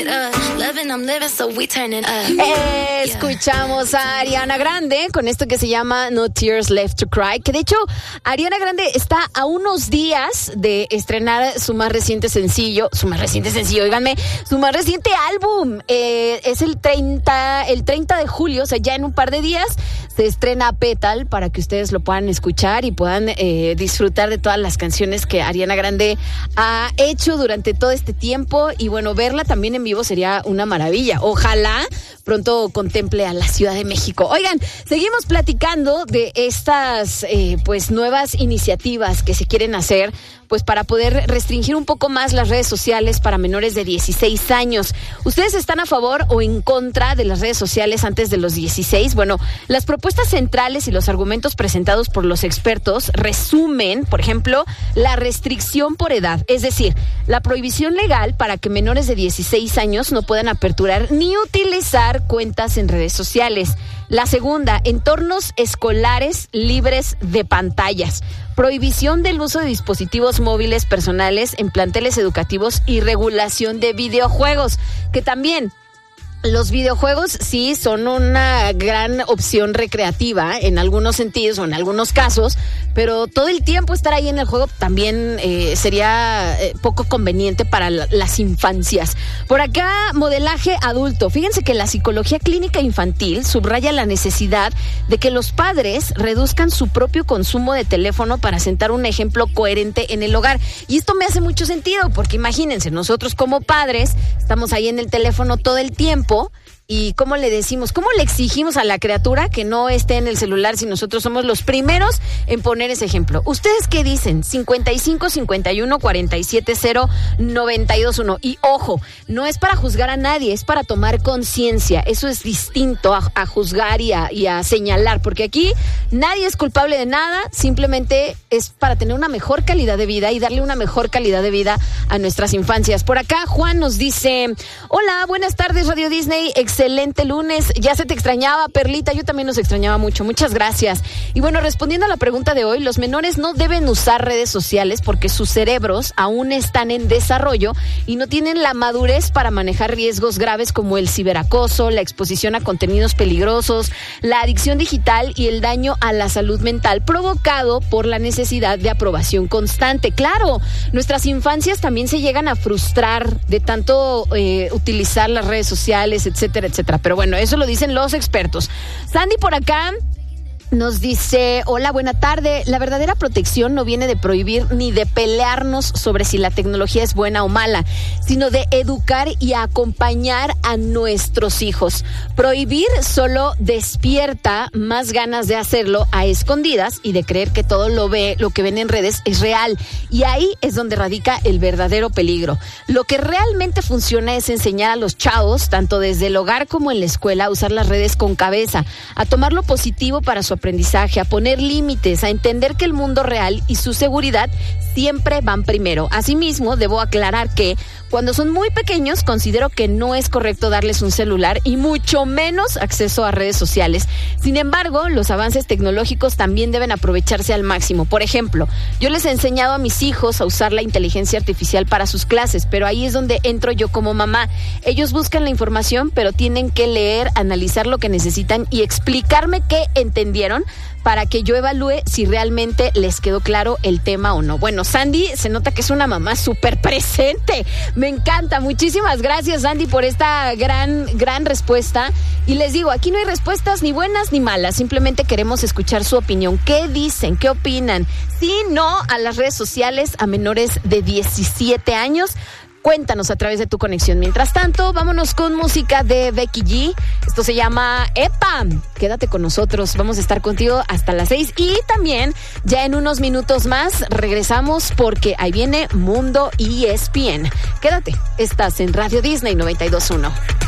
Escuchamos a Ariana Grande con esto que se llama No Tears Left to Cry, que de hecho Ariana Grande está a unos días de estrenar su más reciente sencillo, óiganme, su más reciente álbum. Es el 30 de julio, o sea, ya en un par de días se estrena Petal para que ustedes lo puedan escuchar y puedan disfrutar de todas las canciones que Ariana Grande ha hecho durante todo este tiempo. Y bueno, verla también en vivo sería una maravilla. Ojalá pronto contemple a la Ciudad de México. Oigan, seguimos platicando de estas pues nuevas iniciativas que se quieren hacer pues para poder restringir un poco más las redes sociales para menores de 16 años. ¿Ustedes están a favor o en contra de las redes sociales antes de los 16? Bueno, las propuestas centrales y los argumentos presentados por los expertos resumen, por ejemplo, la restricción por edad, es decir, la prohibición legal para que menores de 16 años no puedan aperturar ni utilizar cuentas en redes sociales. La segunda, entornos escolares libres de pantallas. Prohibición del uso de dispositivos móviles personales en planteles educativos y regulación de videojuegos, que también los videojuegos sí son una gran opción recreativa en algunos sentidos o en algunos casos, pero todo el tiempo estar ahí en el juego también sería poco conveniente para las infancias. Por acá, modelaje adulto. Fíjense que la psicología clínica infantil subraya la necesidad de que los padres reduzcan su propio consumo de teléfono para sentar un ejemplo coherente en el hogar. Y esto me hace mucho sentido, porque imagínense, nosotros como padres estamos ahí en el teléfono todo el tiempo. ¿Y cómo le decimos, cómo le exigimos a la criatura que no esté en el celular si nosotros somos los primeros en poner ese ejemplo? ¿Ustedes qué dicen? 55 51 47 0 92 1. Y ojo, no es para juzgar a nadie, es para tomar conciencia. Eso es distinto a juzgar y a señalar, porque aquí nadie es culpable de nada, simplemente es para tener una mejor calidad de vida y darle una mejor calidad de vida a nuestras infancias. Por acá Juan nos dice: hola, buenas tardes Radio Disney, excelente lunes, ya se te extrañaba, Perlita, yo también los extrañaba mucho, muchas gracias. Y bueno, respondiendo a la pregunta de hoy, los menores no deben usar redes sociales porque sus cerebros aún están en desarrollo y no tienen la madurez para manejar riesgos graves como el ciberacoso, la exposición a contenidos peligrosos, la adicción digital y el daño a la salud mental provocado por la necesidad de aprobación constante. Claro, nuestras infancias también se llegan a frustrar de tanto utilizar las redes sociales, etcétera, etcétera. Pero bueno, eso lo dicen los expertos. Sandy por acá nos dice: hola, buena tarde. La verdadera protección no viene de prohibir ni de pelearnos sobre si la tecnología es buena o mala, sino de educar y acompañar a nuestros hijos. Prohibir solo despierta más ganas de hacerlo a escondidas y de creer que todo lo que ven en redes es real. Y ahí es donde radica el verdadero peligro. Lo que realmente funciona es enseñar a los chavos, tanto desde el hogar como en la escuela, a usar las redes con cabeza, a tomar lo positivo para su aprendizaje, a poner límites, a entender que el mundo real y su seguridad siempre van primero. Asimismo, debo aclarar que cuando son muy pequeños, considero que no es correcto darles un celular y mucho menos acceso a redes sociales. Sin embargo, los avances tecnológicos también deben aprovecharse al máximo. Por ejemplo, yo les he enseñado a mis hijos a usar la inteligencia artificial para sus clases, pero ahí es donde entro yo como mamá. Ellos buscan la información, pero tienen que leer, analizar lo que necesitan y explicarme qué entendieron para que yo evalúe si realmente les quedó claro el tema o no. Bueno, Sandy se nota que es una mamá súper presente. Me encanta. Muchísimas gracias, Sandy, por esta gran respuesta. Y les digo, aquí no hay respuestas ni buenas ni malas. Simplemente queremos escuchar su opinión. ¿Qué dicen? ¿Qué opinan? Sí, no a las redes sociales a menores de 17 años. Cuéntanos a través de tu conexión. Mientras tanto, vámonos con música de Becky G. Esto se llama Epa. Quédate con nosotros. Vamos a estar contigo hasta las 6. Y también, ya en unos minutos más, regresamos porque ahí viene Mundo ESPN. Quédate. Estás en Radio Disney 92.1.